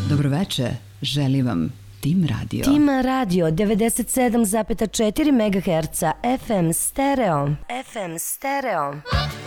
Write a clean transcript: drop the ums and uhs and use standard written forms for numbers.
Dobroveče, želi vam Tim Radio. Tim Radio 97,4 MHz FM stereo. FM stereo.